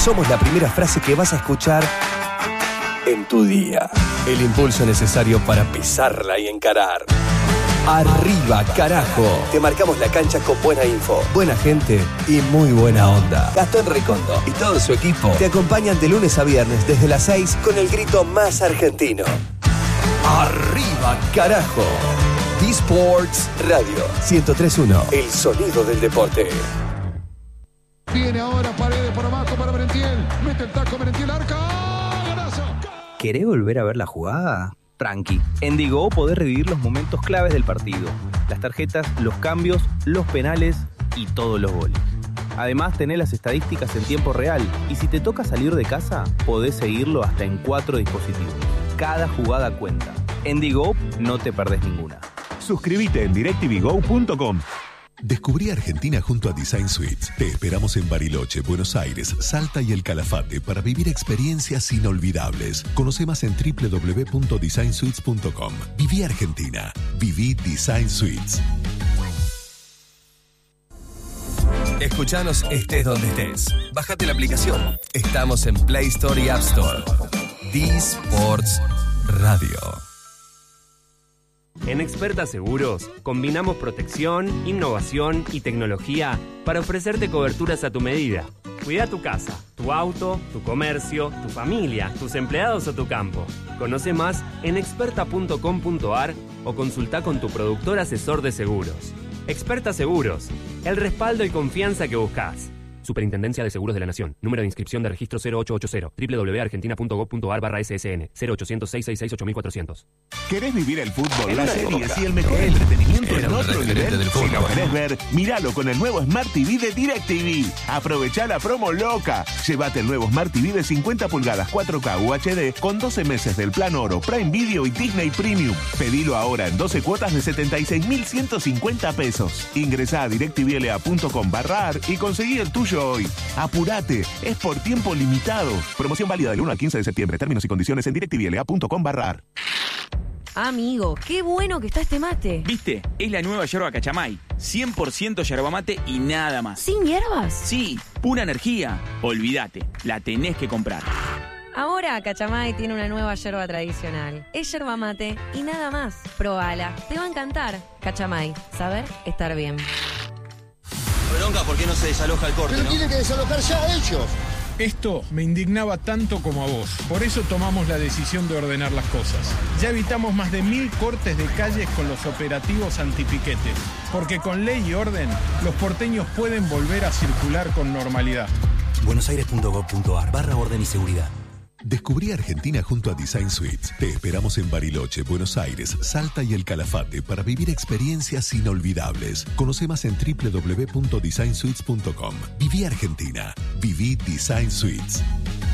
somos la primera frase que vas a escuchar en tu día. El impulso necesario para pisarla y encarar. Arriba, carajo. Te marcamos la cancha con buena info, buena gente y muy buena onda. Gastón Recondo y todo su equipo te acompañan de lunes a viernes desde las 6 con el grito más argentino. Arriba, carajo. D-Sports Radio 103.1. El sonido del deporte. Viene ahora Paredes por abajo para Merentiel. Mete el taco Merentiel, arca. ¡Golazo! ¿Querés volver a ver la jugada? Tranqui. En Digo podés revivir los momentos claves del partido. Las tarjetas, los cambios, los penales y todos los goles. Además tenés las estadísticas en tiempo real y si te toca salir de casa, podés seguirlo hasta en 4 dispositivos. Cada jugada cuenta. En Digo no te perdés ninguna. Suscríbete en directvgo.com. Descubrí Argentina junto a Design Suites. Te esperamos en Bariloche, Buenos Aires, Salta y El Calafate para vivir experiencias inolvidables. Conoce más en www.designsuites.com. Viví Argentina. Viví Design Suites. Escuchanos estés donde estés. Bájate la aplicación. Estamos en Play Store y App Store. D-Sports Radio. En Experta Seguros, combinamos protección, innovación y tecnología para ofrecerte coberturas a tu medida. Cuida tu casa, tu auto, tu comercio, tu familia, tus empleados o tu campo. Conoce más en experta.com.ar o consulta con tu productor asesor de seguros. Experta Seguros, el respaldo y confianza que buscas. Superintendencia de Seguros de la Nación. Número de inscripción de registro 0880. www.argentina.gov.ar/ssn. 0800-666-8400. ¿Querés vivir el fútbol, las series y el mejor entretenimiento en otro nivel? Si lo querés ver, míralo con el nuevo Smart TV de DirecTV. Aprovechá la promo loca. Llévate el nuevo Smart TV de 50 pulgadas 4K UHD con 12 meses del plan Oro, Prime Video y Disney Premium. Pedilo ahora en 12 cuotas de 76.150 pesos. Ingresá a directvla.com/ar y conseguí el tuyo hoy. Apurate, es por tiempo limitado. Promoción válida del 1 al 15 de septiembre. Términos y condiciones en directvla.com/ar. Amigo, qué bueno que está este mate. ¿Viste? Es la nueva yerba Cachamay. 100% yerba mate y nada más. ¿Sin hierbas? Sí, pura energía. Olvídate, la tenés que comprar. Ahora Cachamay tiene una nueva yerba tradicional. Es yerba mate y nada más. Probala, te va a encantar. Cachamay, saber estar bien. Bronca, ¿por qué no se desaloja el corte? Pero tienen que desalojar ya ellos. Esto me indignaba tanto como a vos. Por eso tomamos la decisión de ordenar las cosas. Ya evitamos más de 1000 cortes de calles con los operativos antipiquete. Porque con ley y orden, los porteños pueden volver a circular con normalidad. buenosaires.gov.ar/orden y seguridad. Descubrí Argentina junto a Design Suites. Te esperamos en Bariloche, Buenos Aires, Salta y El Calafate para vivir experiencias inolvidables. Conoce más en www.designsuites.com. Viví Argentina. Viví Design Suites.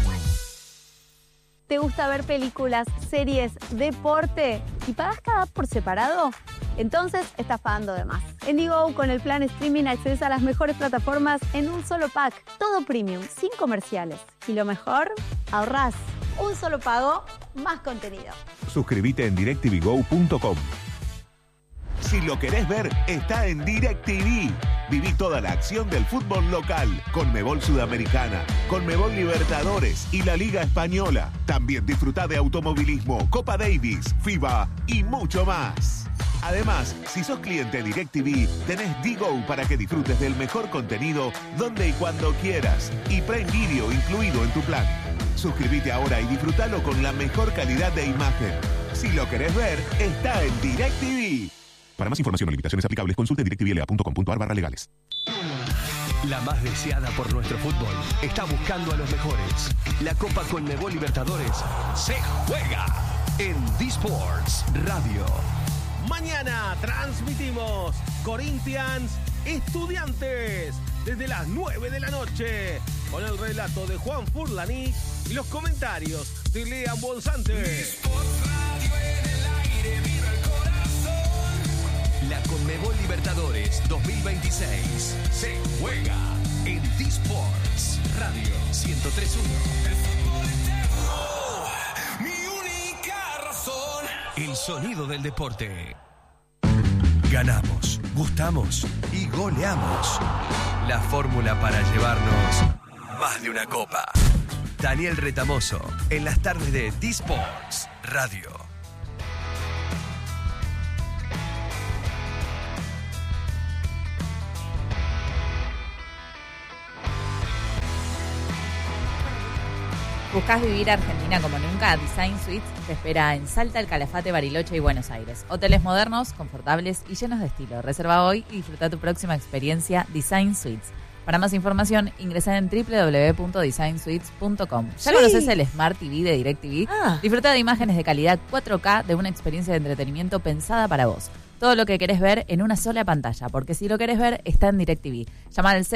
¿Te gusta ver películas, series, deporte y pagas cada app por separado? Entonces estás pagando de más. En Digo, con el plan streaming accedes a las mejores plataformas en un solo pack. Todo premium, sin comerciales. Y lo mejor, ahorrás. Un solo pago, más contenido. Suscríbete en directvgo.com. Si lo querés ver, está en DirecTV. Viví toda la acción del fútbol local, Conmebol Sudamericana, Conmebol Libertadores y la Liga Española. También disfrutá de automovilismo, Copa Davis, FIBA y mucho más. Además, si sos cliente DirecTV, tenés Digo para que disfrutes del mejor contenido donde y cuando quieras. Y Prime Video incluido en tu plan. Suscríbete ahora y disfrutalo con la mejor calidad de imagen. Si lo querés ver, está en DirecTV. Para más información o limitaciones aplicables, consulte directvla.com.ar/legales. La más deseada por nuestro fútbol está buscando a los mejores. La Copa Conmebol Libertadores se juega en D-Sports Radio. Mañana transmitimos Corinthians Estudiantes desde las 9 de la noche con el relato de Juan Furlani y los comentarios de Lean Bonzante. La Conmebol Libertadores 2026 se juega en D-Sports Radio 103.1. El fútbol eterno, mi única razón. El sonido del deporte. Ganamos, gustamos y goleamos. La fórmula para llevarnos más de una copa. Daniel Retamoso, en las tardes de D-Sports Radio. ¿Buscás vivir Argentina como nunca? Design Suites te espera en Salta, El Calafate, Bariloche y Buenos Aires. Hoteles modernos, confortables y llenos de estilo. Reserva hoy y disfruta tu próxima experiencia Design Suites. Para más información, ingresa en www.designsuites.com. ¿Ya conoces el Smart TV de DirecTV? Disfruta de imágenes de calidad 4K de una experiencia de entretenimiento pensada para vos. Todo lo que querés ver en una sola pantalla, porque si lo querés ver, está en DirecTV. Llama al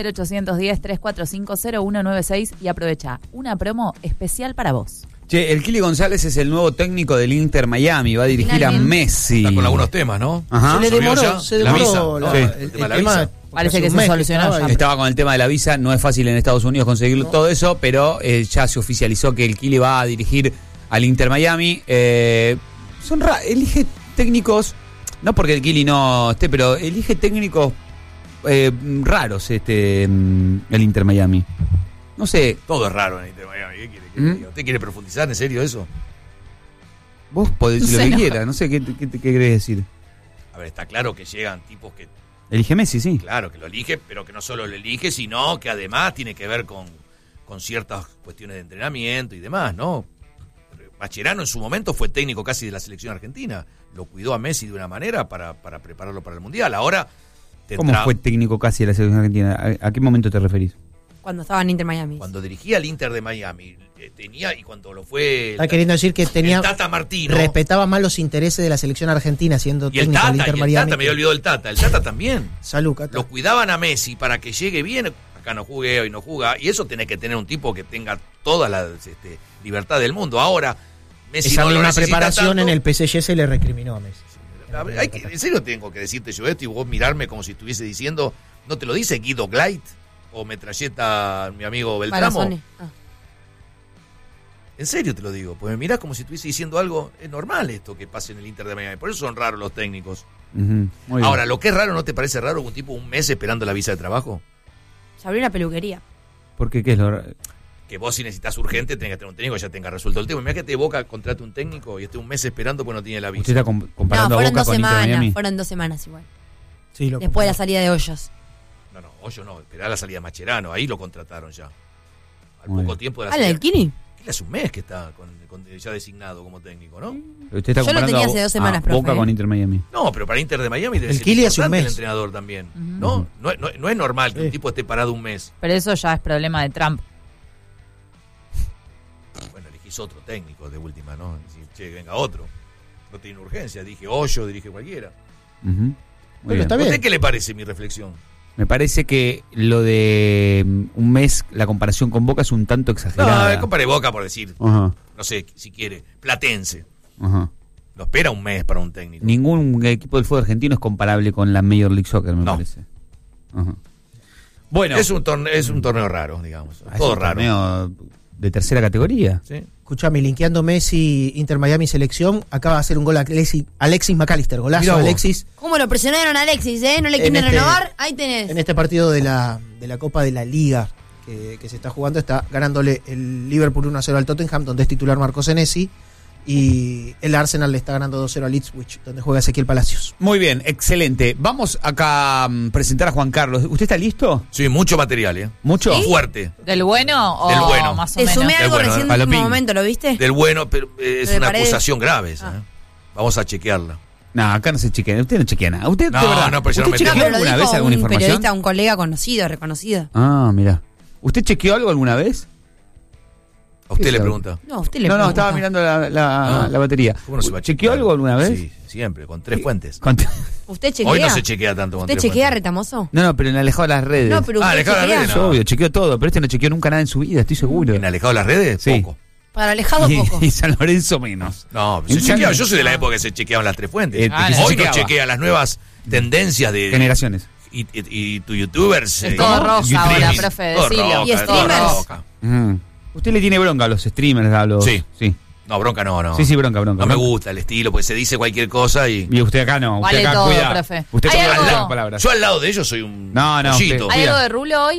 0810-345-0196 y aprovecha una promo especial para vos. Che, el Kili González es el nuevo técnico del Inter Miami, va a dirigir a Messi. Está con algunos temas, ¿no? Ajá. Se demoró el tema. Parece que se solucionó ya. Estaba con el tema de la visa, no es fácil en Estados Unidos conseguir todo eso, pero ya se oficializó que el Kili va a dirigir al Inter Miami. Elige técnicos, no porque el Kili no esté, pero elige técnicos raros el Inter Miami. No sé. Todo es raro en el Inter Miami. ¿Qué quiere que diga? ¿Usted quiere profundizar en serio eso? Vos podés decir lo que quieras, no sé qué querés decir. A ver, está claro que llegan tipos que... Elige Messi, sí. Claro, que lo elige, pero que no solo lo elige, sino que además tiene que ver con ciertas cuestiones de entrenamiento y demás, ¿no? Mascherano en su momento fue técnico casi de la selección argentina. Lo cuidó a Messi de una manera para prepararlo para el Mundial. Ahora ¿Cómo fue técnico casi de la selección argentina? ¿A qué momento te referís? Cuando estaba en Inter Miami. Cuando dirigía al Inter de Miami, tenía, y cuando lo fue... Está queriendo decir que tenía... El Tata Martino. Respetaba más los intereses de la selección argentina siendo técnico del Inter Miami. El Tata, me había olvidado del Tata. El Tata también. Salud, Cata. Lo cuidaban a Messi para que llegue bien. Acá no jugué, hoy no juega. Y eso tenés que tener un tipo que tenga toda la libertad del mundo. Ahora, Messi esa no lo misma necesita preparación tanto. en el PSG se le recriminó a Messi. En serio tengo que decirte yo esto y vos mirarme como si estuviese diciendo, ¿no te lo dice Guido Gleit o Metralleta, mi amigo Beltramo? En serio te lo digo, pues me mirás como si estuviese diciendo algo. Es normal esto que pase en el Inter de Miami, por eso son raros los técnicos. Ahora, lo que es raro, ¿no te parece raro un tipo un mes esperando la visa de trabajo? Se abrió una peluquería. ¿Por qué? ¿Qué es lo raro? Que vos si necesitas urgente tenés que tener un técnico que ya tenga resuelto el tema. Imagínate Boca contrate un técnico y esté un mes esperando porque no tiene la visa. ¿Usted está comparando a Boca con Inter Miami? Fueron 2 semanas igual. Sí, después de la salida de Hoyos. No, Hoyos no, esperá la salida de Mascherano, ahí lo contrataron ya. Al poco tiempo de la salida. ¿El Kini? Hace un mes que está ya designado como técnico, ¿no? Usted está yo lo tenía hace 2 semanas, profe. Boca con Inter Miami. No, pero para Inter de Miami debe ser importante el entrenador también, ¿no? No es normal que un tipo esté parado un mes. Pero eso ya es problema de Trump. Bueno, elegís otro técnico de última, ¿no? Decir, che, venga otro. No tiene urgencia, dije Hoyo, dirige cualquiera. Pero está bien. ¿A usted qué le parece mi reflexión? Me parece que lo de un mes, la comparación con Boca es un tanto exagerada. No, compare Boca por decir, no sé, si quiere, Platense. No espera un mes para un técnico. Ningún equipo del fútbol argentino es comparable con la Major League Soccer, me parece. Bueno, es un torneo raro, digamos. Todo raro. Torneo de tercera categoría. Sí. Escuchame, linkeando Messi, Inter Miami selección, acaba de hacer un gol Alexis McAllister, golazo Alexis. ¿Cómo lo presionaron a Alexis, no le quieren renovar? Ahí tenés. En este partido de la Copa de la Liga que se está jugando, está ganándole el Liverpool 1-0 al Tottenham, donde es titular Marco Senesi, y el Arsenal le está ganando 2-0 al Ipswich, donde juega Ezequiel Palacios. Muy bien, excelente. Vamos acá a presentar a Juan Carlos. ¿Usted está listo? Sí, mucho material, ¿Mucho? ¿Sí? Fuerte. ¿Del bueno o del bueno. Más o menos? Te sumé algo recién en un momento, ¿lo viste? Del bueno, pero es una acusación grave esa. Vamos a chequearla. No, acá no se chequea. Usted no chequea nada. Usted, no, de verdad, no, pero yo no me chequeó alguna vez alguna información? Un periodista, un colega conocido, reconocido. Ah, mira. ¿Usted chequeó algo alguna vez? ¿A usted le pregunta? No, usted le pregunta. No, estaba mirando la batería. ¿Cómo no se va a ¿Chequeó algo alguna vez? Sí, siempre, con 3 fuentes. ¿Usted chequea? Hoy no se chequea tanto con 3 fuentes. ¿Usted chequea, Retamoso? No, pero en alejado de las redes. No, pero usted alejado de las redes, no. Obvio, chequeó todo, pero este no chequeó nunca nada en su vida, estoy seguro. ¿En alejado de las redes? Sí. Poco. Para alejado poco. Y San Lorenzo menos. No, se chequeaba. Yo soy de la época que se chequeaban las 3 fuentes. Hoy no chequea las nuevas tendencias de generaciones. Y tu youtubers. Es todo rosa ahora, profe, decilo. Y streamers. Usted le tiene bronca a los streamers, a los... Sí. No, bronca no. Sí, bronca. No me gusta el estilo, porque se dice cualquier cosa y... Y usted acá no. Usted vale acá todo, cuida. profe. Usted ¿Hay cuida algo? las palabras. Yo al lado de ellos soy un pollito. ¿Hay algo de Rulo hoy?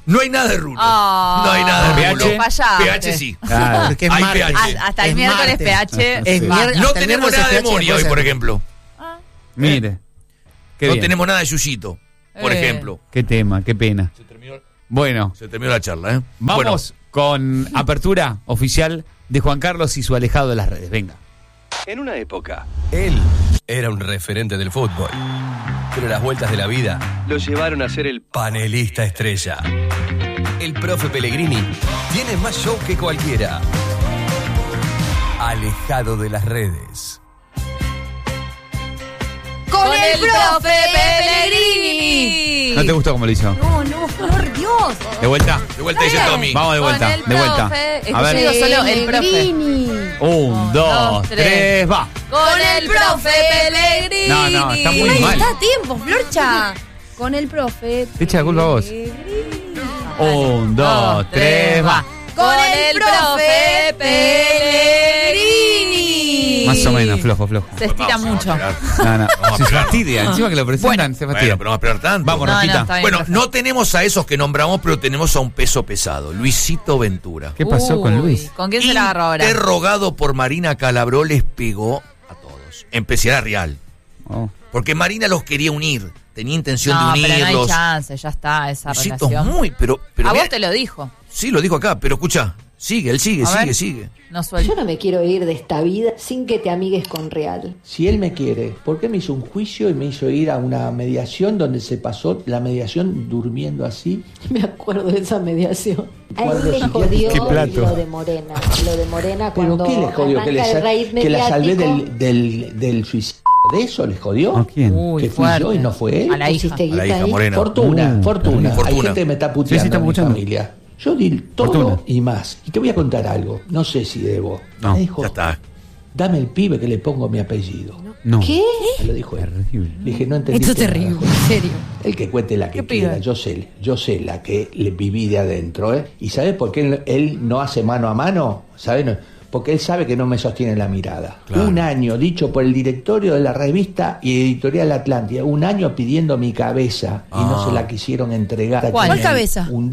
No hay nada de rulo. Oh, no hay nada de rulo. fallaste. pH sí. Claro. Porque es Hay martes. pH. Hasta el miércoles pH. Es va. miércoles. No Hasta el tenemos miércoles nada de pH Mori puede hoy, ser. por ejemplo. Mire. Qué No bien. tenemos nada de Yuyito, por ejemplo. Qué tema, qué pena. Bueno, Se terminó la charla, ¿eh? vamos con apertura oficial de Juan Carlos y su alejado de las redes. Venga. En una época, él era un referente del fútbol. Pero las vueltas de la vida lo llevaron a ser el panelista estrella. El profe Pellegrini tiene más show que cualquiera. Alejado de las redes. ¡Con el profe Pellegrini! ¿No te gustó cómo lo hizo? No, por Dios. ¿De vuelta? De vuelta dice Tommy. Vamos de vuelta, Con el de vuelta. profe. Es A que ver. yo digo solo el profe. Pellegrini. 1, 2, 3, va. Con el profe Pellegrini. No, está muy Ay, mal. está a tiempo, Florcha. Con el profe. Te echa la culpa a vos. Pellegrini. 1, 2, 3, va. Con el profe Pellegrini. Más o menos, flojo. Se estira mucho. No. Vamos a Se esperar. fastidia. Encima que lo presentan, se fastidia. Bueno, pero no vamos a esperar tanto. Vamos, No, Rosita. está bien, Bueno, profe. no tenemos a esos que nombramos, pero tenemos a un peso pesado. Luisito Ventura. ¿Qué pasó con Luis? ¿Con quién se la agarró ahora? Interrogado por Marina Calabró, les pegó a todos. Empecé a Real. Oh. Porque Marina los quería unir. Tenía intención No, de pero no hay unirlos. chance, ya está esa Luisito relación. muy, pero A mirá, vos te lo dijo. sí, lo dijo acá, pero escucha, él sigue. A ver. No suelta. Yo no me quiero ir de esta vida sin que te amigues con Real. Si él me quiere, ¿por qué me hizo un juicio y me hizo ir a una mediación donde se pasó la mediación durmiendo así? Me acuerdo de esa mediación. A él Cuadro le psiquiátrico. jodió Qué plato. lo de Morena. Lo de Morena ¿Pero cuando qué le jodió? ¿Que, arranca el raíz que la salvé mediático. del suicidio? ¿De eso les jodió? ¿A quién? Uy, ¿Que fui fuerte. yo y no fue él? A la hija. ¿Pusiste A la guita hija ahí? Morena. Fortuna. Hay Fortuna. gente que me está Sí, puteando sí, está en mi puteando. familia. Yo di todo Fortuna. y más. Y te voy a contar algo. No sé si debo. No, Me dijo, Ya está. dame el pibe que le pongo mi apellido. No. ¿Qué? Me lo dijo él. Terrible. Le dije, no entendí. Esto es terrible, en serio. El que cuente la que ¿Qué pibe? quiera, yo sé la que le viví de adentro, ¿eh? ¿Y sabes por qué él no hace mano a mano? ¿Sabes? No, porque él sabe que no me sostiene la mirada. Claro. Un año dicho por el directorio de la revista y Editorial Atlántida, un año pidiendo mi cabeza y no se la quisieron entregar. ¿Cuál En el cabeza? La de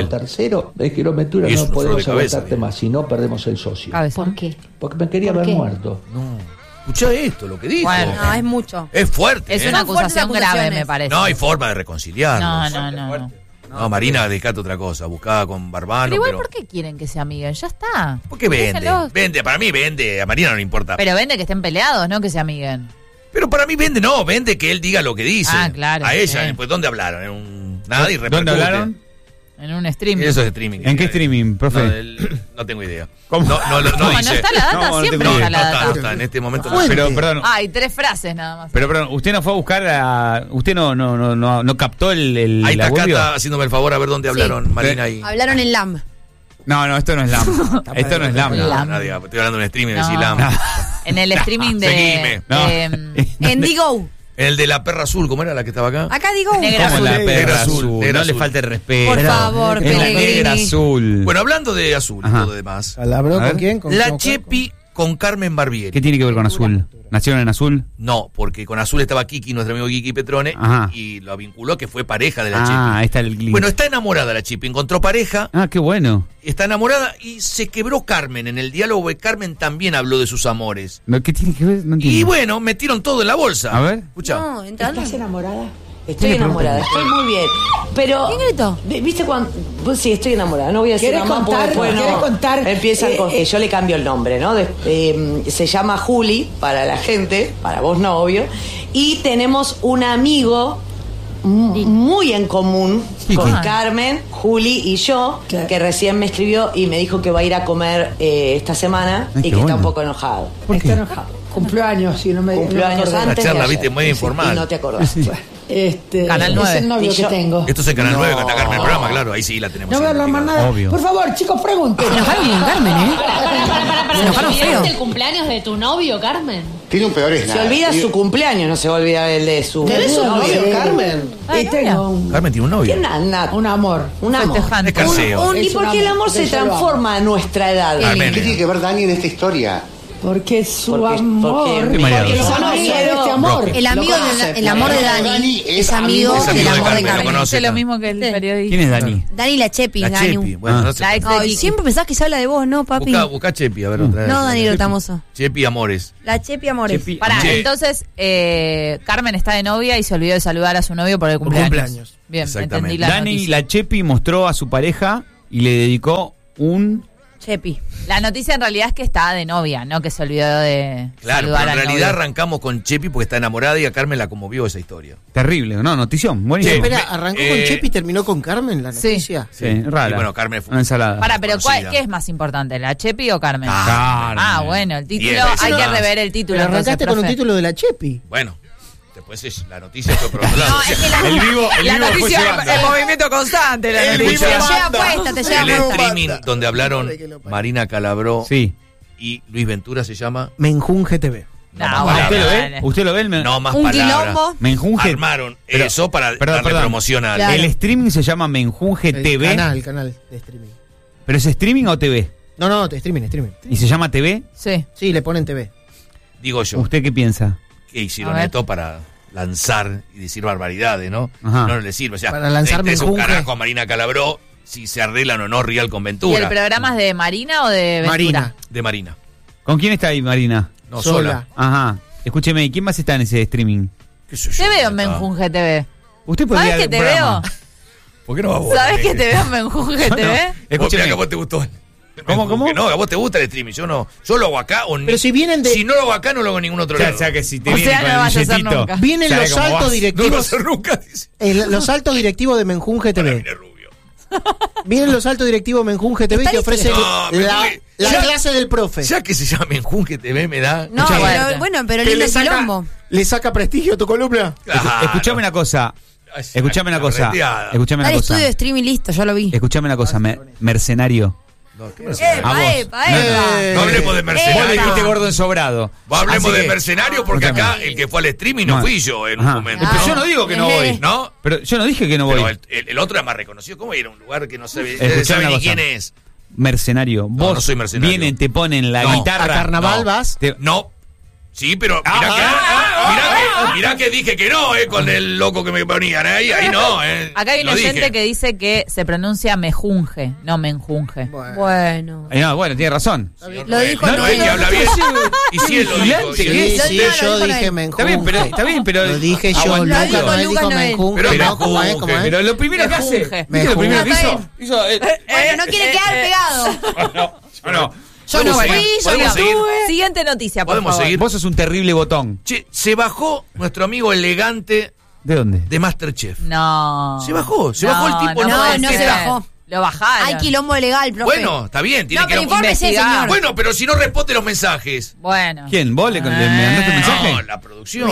13º, es que Ventura, Y es no una flor de podemos cabeza, aguantarte bien. más, si no perdemos el socio. Cabeza. ¿Por qué? Porque me quería ¿Por haber qué? muerto. Escuchá esto, lo que dijo. Bueno. No, es mucho. Es fuerte, Es ¿eh? una Son fuertes acusación grave, acusaciones. me parece. No hay forma de reconciliarlos. No. No, Marina, descate otra cosa. Buscaba con Barbano, Pero igual, pero... ¿por qué quieren que se amiguen? Ya está. ¿Por qué vende? Déjenlos. Vende, para mí vende. A Marina no le importa. Pero vende que estén peleados, no que se amiguen. Pero para mí vende, no. Vende que él diga lo que dice. Ah, claro, A ella, sí. pues ¿dónde hablaron? En un... Nada y repercute. ¿Dónde hablaron? En un streaming. Eso es streaming. ¿En qué streaming, profe? No tengo idea. ¿Cómo? No ¿Cómo? dice. No está la data, No, no siempre tengo está idea. la data. No está, en este momento no. Pero, perdón. Hay 3 frases nada más. Pero, perdón, usted no fue a buscar a... Usted no captó el Ahí está audio? Cata haciéndome el favor a ver dónde hablaron Marina y... Hablaron en LAM. No, esto no es LAM. Esto no es LAM. No, no, diga, estoy hablando de un streaming, No. decís LAM. En el streaming de... Seguime. En Digo. El de la perra azul, ¿cómo era la que estaba acá? Acá Digo. Negra Como azul. la Negra perra azul, azul. negra No le azul. falte el respeto. Por favor, Es la Pellegrini. negra azul. Bueno, hablando de azul y Ajá. todo lo demás. ¿Calabró A ver. con quién? ¿Con La con- Chepi con Carmen Barbieri. ¿Qué tiene que ver con azul? ¿Nacieron en azul? No, porque con azul estaba Kiki, nuestro amigo Kiki Petrone, Ajá. y lo vinculó que fue pareja de la Ah, Chepi. ahí está el link. Bueno, está enamorada la Chepi, encontró pareja, Ah, qué bueno. está enamorada y se quebró Carmen. En el diálogo de Carmen también habló de sus amores. ¿Qué tiene que ver? No entiendo. Y bueno, metieron todo en la bolsa. A ver. Escuchá. No, entrando. ¿Estás enamorada? ¿Qué Estoy le enamorada, preguntan? estoy muy bien. Pero. ¿Quién gritó? ¿Viste cuando.? Pues sí, estoy enamorada. No voy a decir ¿Querés nada más porque contar? después no- ¿Querés contar? Empiezan con que yo le cambio el nombre, ¿no? Se llama Juli, para la gente, para vos no, obvio. Y tenemos un amigo muy en común con Carmen, Juli y yo, que recién me escribió y me dijo que va a ir a comer esta semana y que está un poco enojado. Está enojado. Cumplió años y no me Cumplió no me años acordé. antes. La charla, de ayer. viste, muy informal. Y no te acordás. Canal 9. Es el novio Y que yo- tengo. Esto es en Canal 9, que está Carmen el programa, claro, ahí sí la tenemos. No voy a hablar más nada. Obvio. Por favor, chicos, pregunten. Se enojaron con Carmen, ¿eh? Se enojaron feo. el cumpleaños de tu novio, Carmen? Tiene un peor Se olvida su cumpleaños, no se olvida el de su novio. Y tengo un, Carmen tiene un novio. ¿Quién anda? un amor. Un amor. Es caseo. ¿Y Es por un qué el amor, amor se yo lo amo. transforma a nuestra edad? ¿Qué tiene que ver Dani en esta historia? Porque su Porque- amor. porque- Estoy mareado. Porque Son son amigos de este amor. El amigo, el amor de Dani es amigo Es del amigo de amor de Carmen, lo Carmen. conoce. Es lo mismo que el periodista. ¿Quién es Dani? Dani la Chepi, La Dani. Chepi. Bueno, no sé. La ex de Ay, Kiki. siempre pensás que se habla de vos, ¿no, papi? Busca Chepi, a ver otra vez. No, Danilo Tamoso. Chepi Amores. La Chepi Amores. Chepi. Pará, Sí. entonces Carmen está de novia y se olvidó de saludar a su novio por el cumpleaños. Bien, Exactamente. entendí la Dani, noticia. la Chepi mostró a su pareja y le dedicó un... Chepi. La noticia en realidad es que está de novia, no que se olvidó de Claro, saludar pero en al realidad novio. arrancamos con Chepi porque está enamorada y a Carmen la conmovió esa historia. Terrible, ¿no? Notición, buenísimo. Espera, ¿arrancó con Chepi y terminó con Carmen la Sí. noticia? Sí, rara. Y bueno, Carmen fue Una ensalada. Pará, pero conocida. ¿qué es más importante, la Chepi o Carmen? Carmen. Ah, bueno, el título, 10 veces hay que más. rever el título. Pero entonces, arrancaste con un profe. título de la Chepi. Bueno, después la noticia fue por otro lado. No, es que la, El vivo la fue noticia llevando. es movimiento constante. La El noticia. vivo Te lleva manda. puesta, te lleva El puesta. streaming donde hablaron Marina Calabró Sí. y Luis Ventura se llama Menjunje TV. No, No, más bueno, ¿Usted lo palabras. ve? ¿Usted lo ve? No más Un palabras. quilombo. Menjunje. Armaron Pero- eso para perdón, darle perdón. promoción a Claro. El streaming se llama Menjunje El TV. canal de streaming. ¿Pero es streaming o TV? No, streaming. ¿Y se llama TV? Sí. Sí, le ponen TV. Digo yo, ¿Usted qué piensa? que hicieron A ver. esto para lanzar y decir barbaridades, ¿no? Ajá. No le sirve. O sea, Para lanzar es un Menjunje. carajo a Marina Calabró si se arreglan o no Real con ¿Y Ventura. el programa es de Marina o de Ventura? Marina. De Marina. ¿Con quién está ahí, Marina? No, Sola. sola. Ajá. Escúcheme, ¿quién más está en ese streaming? ¿Qué sé yo? Te veo en Acá. Menjunje TV. ¿Usted podría ¿Sabes que te veo? ¿Por qué no va vos? ¿Sabes que te veo en Menjunje No, TV? Escúchame. Escúcheme. Que a vos te gustó. ¿Cómo? Que no, a vos te gusta el streaming. Yo no. Yo lo hago acá o ni. Pero si vienen de. Si no lo hago acá, no lo hago en ningún otro lado. O sea que si te O viene sea, con no el vas a hacer billetito, nunca. Vienen ¿sabe los cómo altos vas? No lo directivos. hacer nunca. Dice. Los altos directivos de Menjunje TV. Viene rubio. Vienen los altos directivos de Menjunje TV y te ofrecen No, Menjunje. la Ya- clase del profe. Ya que se llama Menjunje TV me da. No, Mucha pero suerte. bueno, pero Que lindo le saca, quilombo. le saca prestigio a tu columna. Claro. Escuchame una cosa. Ay, Escuchame una cosa. carreteada. Escuchame una Dale cosa. estudio de streaming listo, ya lo vi. Escuchame una cosa, mercenario. No, ¿qué mercenario? A vos. Epa, epa. No hablemos de Vos le mercenario. dijiste gordo ensobrado. Hablemos Así de que- mercenario porque acá el que fue al streaming no Bueno. fui yo en un Ajá. momento. Pero yo no digo que no voy. ¿No? Pero yo no dije que no Pero voy. el otro era más reconocido. ¿Cómo era? Un lugar que no sabe, Escuchame sabe una ni cosa. quién es. Mercenario. Vos no soy mercenario. vienen, te ponen la No. guitarra. A carnaval No. vas. No. Sí, pero mirá que dije que no, con el loco que me ponían ahí no, Acá hay un Lo oyente dije. que dice que se pronuncia Mejunje, no Menjunje. Bueno. No, bueno, tiene razón. Lo dijo No es que habla bien. Y si él lo dijo. Sí, sí. Sí, yo dije Menjunje. Está bien, pero Lo dije yo, aguantá. Lucas Noel dijo Lucas Noel. Menjunje. Pero ¿no? ¿Cómo es? ¿Cómo es? Pero lo primero que hace. Mejunje. ¿Viste lo primero que Mejunje. hizo? Bueno, no quiere quedar pegado. No. Yo no Podemos fui, seguir, yo no podemos seguir. estuve. Siguiente noticia, por Podemos favor. seguir. Vos sos un terrible botón. Che, se bajó nuestro amigo elegante ¿De dónde? de Masterchef. No. Se bajó el tipo. No, puede no ser. se bajó. Lo bajaron. Hay quilombo legal, profe. Bueno, está bien, tiene No, que pero infórmese, investigar. señor. Bueno, pero si no responde los mensajes. Bueno. ¿Quién? ¿Vos le mandaste un mensaje? No, la producción.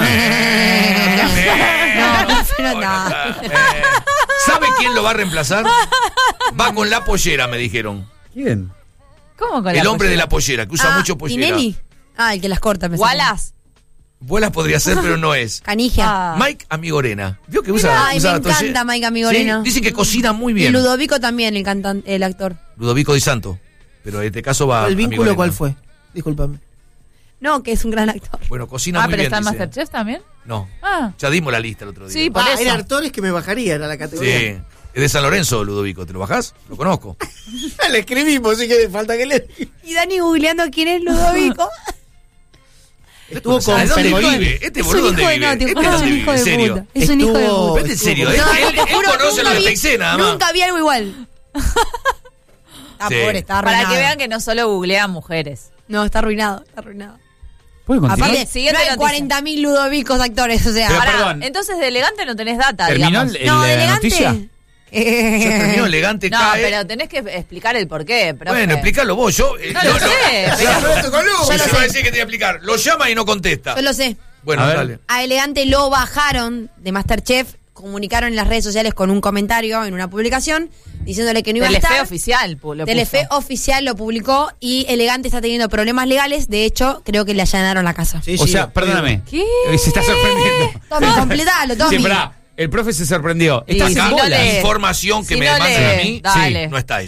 No, pero no. ¿Sabe quién lo va a reemplazar? Va con la pollera, me dijeron. ¿Quién? ¿Cómo con El la hombre de pollera? la pollera, que usa mucho pollera. ¿Tinelli? Ah, el que las corta. pensé. Wallace. Vuelas podría ser, pero no es. Canigia. Mike Amigorena. ¿Vio que usa, Ay, usa me la toallera? encanta Mike Amigorena. Sí, dice que cocina muy Y bien. Ludovico también, el cantante, el actor. Ludovico Di Santo. Pero en este caso va. ¿El vínculo Amigorena. cuál fue? Discúlpame. No, que es un gran actor. Bueno, cocina muy Pero bien. está en dice. Masterchef también. No. Ah. Ya dimos la lista el otro día. Sí, por eso. Era actores que me bajarían a la Sí. categoría. Es de San Lorenzo, Ludovico. ¿Te lo bajás? Lo conozco. Le escribimos, así que falta que le. Y Dani googleando quién es Ludovico. Estuvo con ¿De dónde Pergolini. vive? ¿Este Es boludo un dónde hijo de vive? no, te ¿Este juro, es dónde un vive? hijo ¿En de serio? puta. Es un hijo de Estuvo- puta. Vete en serio. No, Él te juro, conoce nunca lo de vi- Texena, nada más. Nunca vi algo igual. Está Sí. pobre, está Para arruinado. que vean que no solo googlean mujeres. No, está arruinado, está arruinado. ¿Puede continuar? Aparte, Siguiente no hay noticia. 40.000 Ludovicos actores, o sea. Pero, Pará, perdón. entonces de elegante no tenés data, ¿Terminó digamos. no, de la elegante. noticia? Ya terminó elegante, No, cae. pero tenés que explicar el porqué, profe. Bueno, explícalo vos. Yo No lo sé, pero- Se Yo lo va a sé. decir que te voy a explicar. Lo llama y no contesta. Yo lo sé. Bueno, A ver. dale. A Elegante lo bajaron de Masterchef, comunicaron en las redes sociales con un comentario en una publicación diciéndole que no iba a Telefe estar. oficial lo Telefe puso. oficial lo publicó y Elegante está teniendo problemas legales. De hecho, creo que le allanaron la casa. O sea, perdóname. ¿Qué? Se está sorprendiendo. Tommy, completalo, Tommy. Sí, pará. El profe se sorprendió. Y Estás si en no bolas. le- Información que si me no mandan le- a mí, dale. no está eso.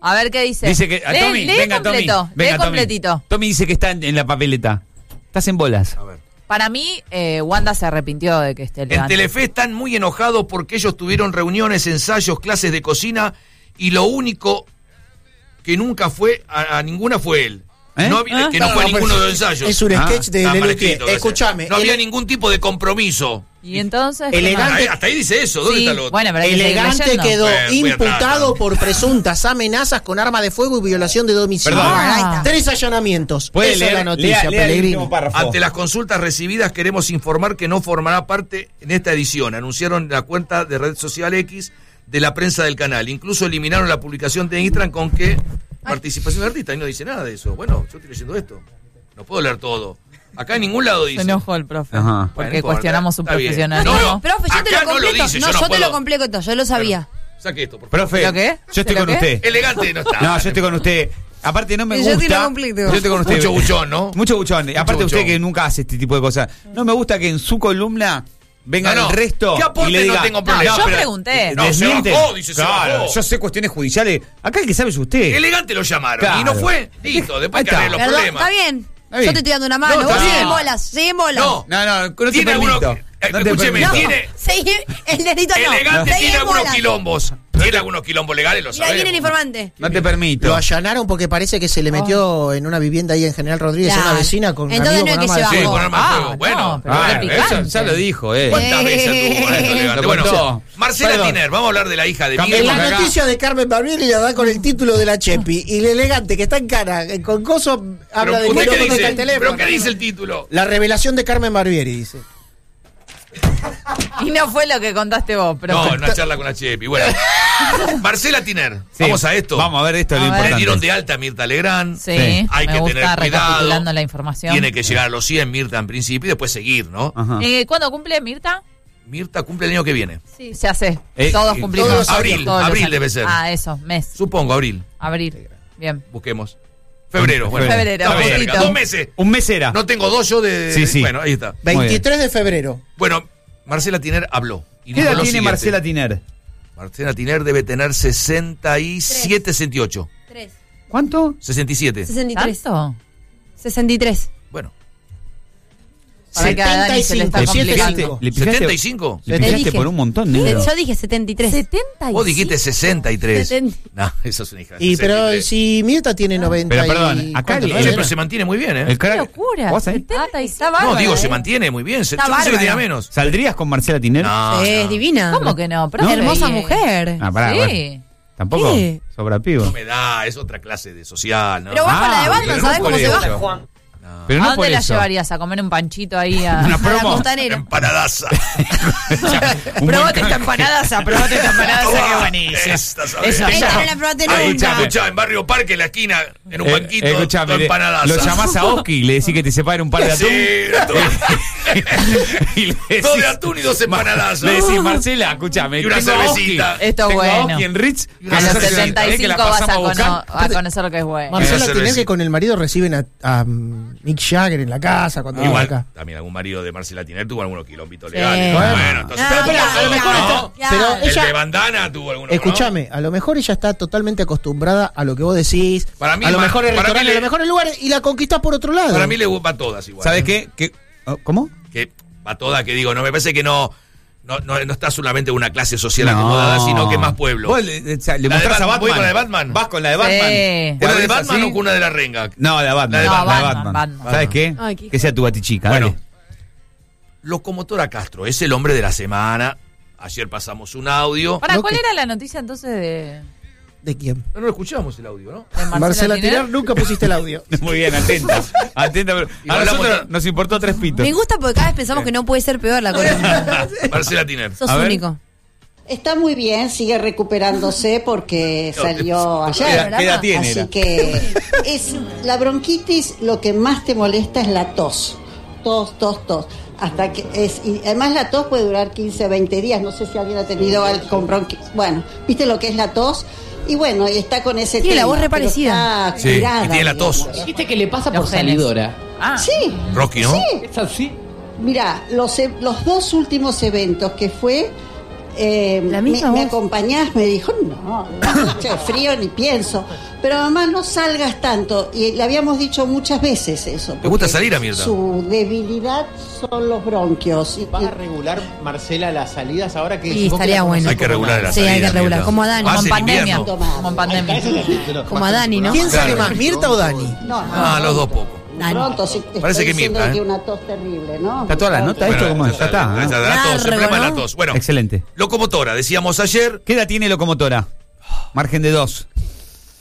A ver qué dice. Dice que. Tommy, venga, Tommy. Venga, Tommy. Completito. Tommy dice que está en la papeleta. Estás en bolas. A ver. Para mí, Wanda se arrepintió de que esté En elegante. Telefe están muy enojados porque ellos tuvieron reuniones, ensayos, clases de cocina y lo único que nunca fue a ninguna fue él. No, que no fue ninguno de los ensayos. Es un sketch de Lelutier. Escúchame. No había ningún tipo de compromiso. Y entonces. Elegante. Hasta ahí dice eso. ¿Dónde está lo otro? Bueno, pero hay que seguir Elegante leyendo. quedó Voy imputado atrás. por presuntas amenazas con arma de fuego y violación de domicilio. Perdón. Ahí está. 3 allanamientos. Puede Esa es la leer, noticia, lea el Pellegrini. último párrafo. Ante las consultas recibidas queremos informar que no formará parte en esta edición. Anunciaron en la cuenta de red social X de la prensa del canal. Incluso eliminaron la publicación de Instagram con que participación de artista y no dice nada de eso. Bueno, yo estoy leyendo esto. No puedo leer todo. Acá en ningún lado dice. Se enojó el profe. Ajá. Porque Bueno, cuestionamos su está bien. profesionalismo. No, Profe, yo te acá lo no lo completo. dice, No, yo no yo te puedo. lo completo, yo lo sabía. Saque esto, por favor. Profe, ¿Lo qué? yo estoy ¿Lo con qué? usted. Elegante no está. No, yo estoy con usted. Aparte no me Yo te gusta. lo completo. Yo estoy con usted. Mucho buchón, ¿no? Mucho buchón. Aparte buchón. usted que nunca hace este tipo de cosas. No me gusta que en su columna venga No, no. el resto ¿Qué aporte y le no diga, tengo problema? yo pero- pregunté. No, se desmiente. bajó, dice, se Claro, bajó. yo sé cuestiones judiciales. Acá el que sabe es usted. Elegante lo llamaron. Claro. Y no fue. Listo, después Ahí que está. arregle los Perdón, problemas. está bien. Está bien. Yo te estoy dando una mano. No, está Vos bien. seguí en bolas, seguí en bolas. No, No te tiene algunos. permito. No te Escúcheme, permito. tiene. Seguí, el dedito no. Elegante Seguí tiene en algunos bolas. quilombos. Tiene algunos quilombos legales, lo Mira, sabemos. viene el informante. No te permito. Lo allanaron porque parece que se le metió en una vivienda ahí en General Rodríguez a Claro. una vecina con un Entonces amigo no es con que arma se de Sí, fuego. con arma de fuego. Bueno, pero Ah, era picante. eso ya lo dijo, ¿cuántas veces tuvo con esto, Elegante? Lo Bueno, contó. Marcela Perdón. Tiner, vamos a hablar de la hija de En Miguel. la acá. noticia de Carmen Barbieri la da con el título de la Chepi. Y el Elegante, que está en cara, con coso, habla de ¿Usted qué teléfono dice? del teléfono. ¿Pero qué dice el título? La revelación de Carmen Barbieri, dice. Y no fue lo que contaste vos, pero. No, una charla con la Chepi. Bueno, Marcela Tiner, Sí, vamos a esto. Vamos a ver esto, es lo A ver. Le importante. dieron de alta a Mirta Legrand. Sí, Hay me que gusta tener recapitulando cuidado. la información. Tiene que llegar a los 100 Mirta en principio y después seguir, ¿no? Ajá. ¿Cuándo cumple Mirta? Mirta cumple el año que viene. Sí. Se hace. Eh, Todos y- cumplimos. todos abril, Todos los abril años. debe ser. Ah, eso, mes. Supongo, abril. Abril. Bien. Busquemos. Febrero, bueno. Febrero, Estamos justito. cerca. 2 meses. Un mes era. No tengo dos yo de. Sí, sí. Bueno, ahí está. 23 de febrero. Bueno, Marcela Tiner habló. Y ¿Qué dijo edad lo tiene siguiente. Marcela Tiner? Marcela Tiner debe tener 67, 68. 3. ¿Cuánto? 67. 63. ¿Tanto? 63. Bueno. Para que a Dani se le está 75, complicando. Le pifiaste- 75. Le Te pifiaste dije. por un montón, negro. Yo dije 73. 75. Vos dijiste 63. 70. No, eso es una hija. Y pero 63. si Mirta tiene 90 Pero perdón, y- acá ¿cuánto, el- Oye, nueve? pero se mantiene muy bien, ¿eh? El crack- ¡Qué locura! ¿Vos sabés? 75. Está bárbaro. No, digo, se mantiene muy bien. Yo pensé que bárbara. tenía menos. ¿Saldrías con Marcela Tiner? No, Es no. divina. ¿Cómo que no? Profe, Hermosa y- mujer. Ah, pará, Sí. bueno. Tampoco. ¿Qué? Sobrapivo. No me da, es otra clase de social, ¿no? Pero vos con la de Batman, pero ¿sabés no cómo por se va? eso. Juan. Pero ¿A no dónde por la eso. llevarías? ¿A comer un panchito ahí a... Una A la promo. costanera. Empanadaza. Un buen Probate esta canje. empanadaza, probate esta empanadaza, qué buenísima. Esta, ¿sabes? Eso, Esta ya. no la probaste Ahí, nunca. escuchá, en Barrio Parque, en la esquina, en un banquito, Escuchame, todo empanadas. lo llamás a Oski y le decís que te separe un par de atún. Y le decís- Dos de atún y 2 empanadas. Le decís, Marcela, escúchame. Y una tengo a cervecita. Oski, Esto es tengo a bueno. Oski en Ritz. una A los cerveza, 75 vas a conocer lo que es bueno. Marcela Esa Tiner, cervecita. que con el marido reciben a Mick Jagger en la casa cuando vive Igual, acá. también algún marido de Marcela Tiner tuvo algunos quilombitos legales. Bueno. Bueno, entonces. No, Pero, a lo mejor no. está- pero El ella, de bandana tuvo algunos. escúchame, a lo mejor ella está totalmente acostumbrada a lo que vos decís. Para mí a lo ma- mejor el para mí restaurante, le- a lo mejor el lugar y la conquistás por otro lado. Para mí le va todas igual. ¿Sabes ¿eh? qué? ¿Cómo? Que va toda, que digo, no me parece que no está solamente una clase social acomodada, sino que más pueblo. Vos le La de mostrás a Batman, ¿voy Batman. con la de Batman? ¿Vas con la de Sí. Batman? ¿Una de ¿Es Batman así? o con una de la renga? No, la de Batman. La de Batman. Batman. ¿Sabes qué? Ay, qué Que sea tu batichica, Bueno, dale. Locomotora Castro es el hombre de la semana. Ayer pasamos un audio. Para, No, ¿cuál que- era la noticia entonces de ¿De quién? No escuchamos el audio, ¿no? Marcela Tiner, nunca pusiste el audio. Muy bien, atenta. Atenta. Pero Y a hablamos nosotros nos importó 3 pitos. Me gusta porque cada vez pensamos que no puede ser peor la columna. Marcela Tiner. Sos A ver. único. Está muy bien, sigue recuperándose porque salió ¿Qué ayer. edad- qué edad tiene, Así era? que es la bronquitis, lo que más te molesta es la tos. Tos. Hasta que y además la tos puede durar 15 o 20 días. No sé si alguien ha tenido algo con bronquitis. Bueno, ¿viste lo que es la tos? Y bueno, y está con ese Tiene la tema, voz re pero parecida. está Sí, curada, y tiene la tos. digamos. Dijiste que le pasa por Los genes. salidora. Ah, Sí, Rocky, ¿no? sí. ¿Es así? Mirá, los 2 últimos eventos que fue, ¿Me acompañás? Me dijo, no, frío ni pienso. Pero mamá, no salgas tanto. Y le habíamos dicho muchas veces eso. ¿Te gusta salir, Mirta? Su debilidad son los bronquios. ¿Vas a regular, Marcela, las salidas ahora que... Sí, estaría bueno. Hay que regular las salidas. Sí, hay que regular. Mirta. Como a Dani. Más Como en en pandemia. invierno. Como en pandemia. Como a Dani, ¿no? ¿Quién sale más, Mirta o Dani? Ah, los dos poco. Pronto, sí, Parece que diciendo Mirta, que una tos terrible, ¿no? ¿Está toda la nota esto? ¿Cómo es? Ya está. ¿no? La tos, el problema es la tos. Bueno, excelente. locomotora, decíamos ayer. ¿Qué edad tiene locomotora? Margen de 2.